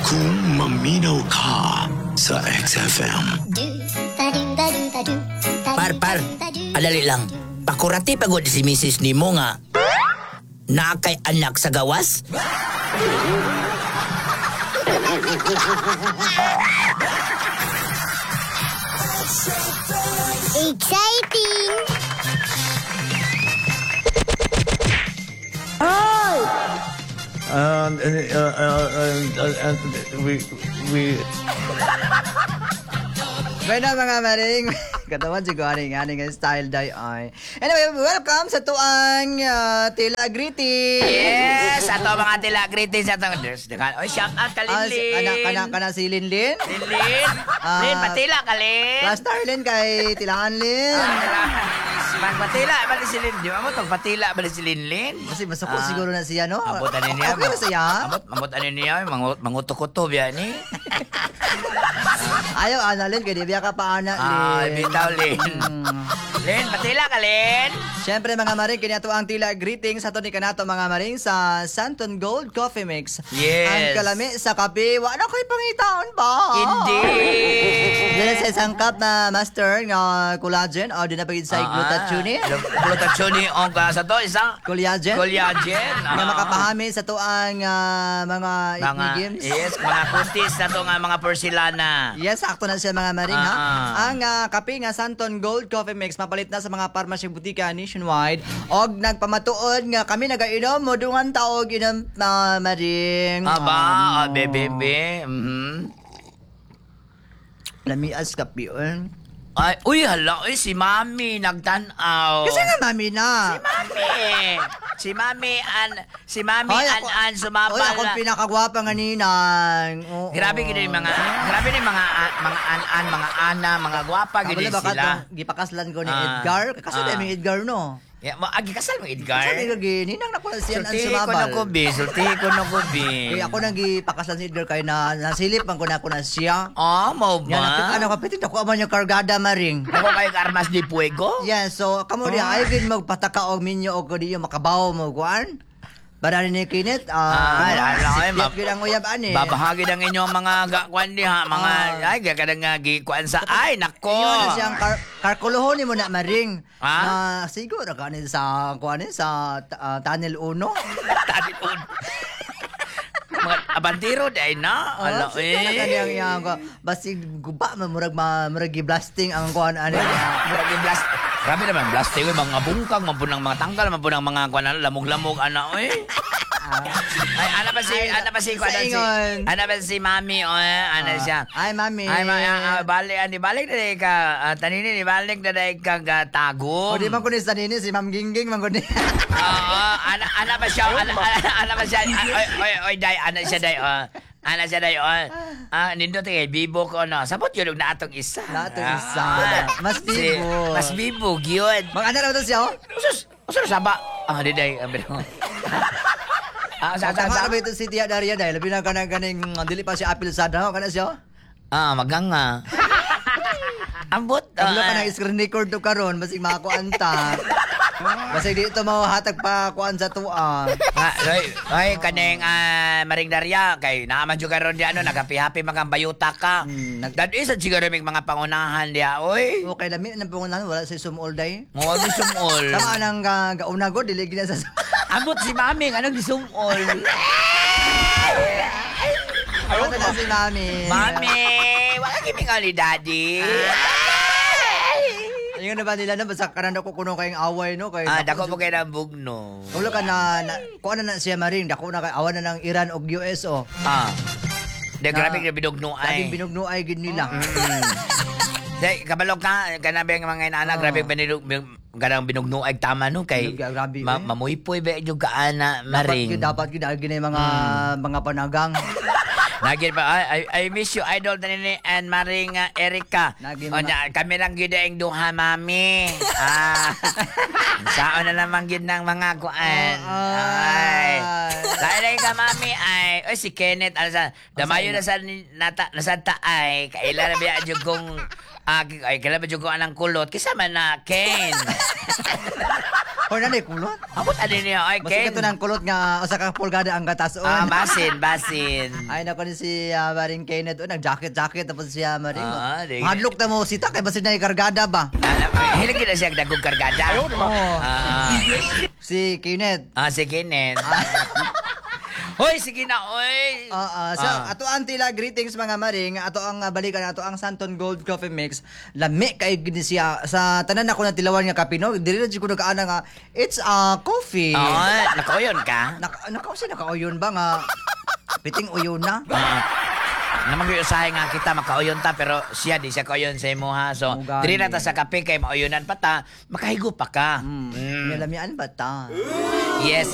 Kung maminaw ka sa XFM. Par, alali lang. Pakurati pagod si Mrs. Nimo nga. Nakay anak sa gawas? Exciting! Bueno mga maring, katawan si Kuaning aning style day ay. Anyway, welcome sa tuang tila greeting. Yes! Ato mga tila greetings ato. Oy, shout out ka Linlin. Kana si Linlin. Linlin? Lin, patila ka Lin. Plus Starlin kay Tilangan Lin. Patila ba si Lin? Di ba mo itong patila ba si Linlin? Kasi masuko siguro na siya, no? Mabutan niya. Okay na siya? Mabutan niya. Manguto-kuto biya ni. Ayaw, Lin, kaya di biya ka pa, Lin. Ay, bitaw, Lin. Lin, patila ka, Lin. Siyempre, mga maring, kinato ang tila greetings sa to ni kanato, mga maring, sa Santon Gold Coffee Mix. Yes. Ang kalami sa kape, wala ko'y pangitaon ba? Hindi. Dila sa isang cup na master nga collagen, o di na pagin sa glutathione. Glutathione, o sa to, isang Collagen. collagen. Na makapahami sa to ang mga games. Yes, mga kuntis na to nga mga porcelana. Yes, sakto na siya mga maring ha. Ang kape nga Santon Gold Coffee Mix mapalit na sa mga parmasy butika nationwide og nagpamatuod nga kami nagainom mo dungan taog inom na maring. Aba, bebe. Lamias kape on. Ay, uy, hala, si Mami nagtanaw. Kasi nga mami na. Si Mami An sumabal. Oy, akong pinakagwapa nga ninang. Grabe gid yung mga an, mga ana, mga gwapa gid sila. Gipakaslan ko ni Edgar. Kasi dami Edgar no. Ya, agi kasal mo Edgar. Kasi lagi ninang na ko na siya ang Sulti sumabal. Sulti ko na ko bi. Kaya ako nang gipakaslan si Edgar kay na nasilip man ko na siya. Mo Yan, ba? ano kapitit ako man yung kargada maring. Ako kay armas di fuego? Yeah, so kamo di ay gid magpataka og minyo og di makabaw mo kuan. Barani ni Kinit, gid ang uyab ani. Babahagi ng inyong mga kuan diha, mga ay kadang kuan sa ay nako. Iyon na siyang karkuluhon mo na maring. Ha? Na siguro kanin sa kuan sa Tunnel 1. Tunnel 1. Mga abantiro day na. Ala Kaniyang yang basig guba murag blasting ang kuan ani. Murag blast. Grabe naman, blasting mga bungkang, mabunang mga tanggal, mabunang mga kuan lamog-lamog ana oy. Ay, ana ba si Mami ana siya. Ay mami. Ay balik na day ka tanini balik na day ka tago. O di man kunis tanini si Ma'am Gingging man kunis. Ana ba siya? Oy, day, ana siya day. Ana siya day. Nindot kay bibo ko no. Sabot yun na atong isa. Mas bibo. Mas bibo gyud. Mag ana raw to siya. Usus saba. Di day. Sa ba ito si Tia Daria dahil labi na kaning dili pa siya apil sada kana siya. Maganga. Ambot. Kablo ka ng screen record to karon basig makakuanta. Basig dito mo hatag pa kuan sa tuwa. Oy, kaneng Maring Daria kay naaman jud karon di nagapi-happy mga bayuta ka. Dad isa siguro mig mga pangunahan dia oy. Okay lami nang pangunahan wala si sumol day. Mo di sumol. Sama nang gauna go dili gina sa. Ambot si Mami anong gisumol. Ano na si Mami? Mami, wala kimi nga ni Daddy. Ayun na ba nila na basta kanan ako kuno kayong away no kay Dako mo kay ng bugno. Ulo ka na kuan na siya maring dako na kay awan na ng Iran og US o. De grabe ka binugno ay. Sabing binugno ay gid nila. De kabalog ka kanabi ang mga inana grabe ganang binugno ay tama no kay mamuypoy ba jud ka ana maring. Dapat gid mga panagang. Nagin pa, I miss you, idol ni and Maring Erica. Kami lang gid ang duha, Mami. Saan na naman gid ng mga kuan. Ay. Lain ka, Mami. Ay, si Kenneth, damayo na sa taay. Kaila na biya jud kong ay kailan ba jud ko anang kulot kisama na Ken. O nanay kulot. Abot ano niya, ay, Basta Ken. ka to ng kulot nga usa ka pulgada ang gatas. Basin. Ay nako ni si Maring Kenneth nag-jacket tapos siya Maring. Di- Hadlok ta mo sita kay basin na kargada ba. Hilig nila siya dagog kargada. Si Kenneth. Si Kenneth. Hoy, sige na, oy. So ato ang tila greetings mga Maring, ato ang balikan ato ang Santon Gold Coffee Mix. Lami kay gini siya sa tanan ako na tilawan nga kape no. Dili na jud ko nagaana nga it's coffee. Nakauyon ka? Nakauyon ba nga piting uyon na? Namag-usahay nga kita makauyon ta pero siya di siya kauyon sa imo ha. So, Mugani. diri na ta sa kape kay mauyonan pa ta, makahigo pa ka. May lamian ba ta? Yes.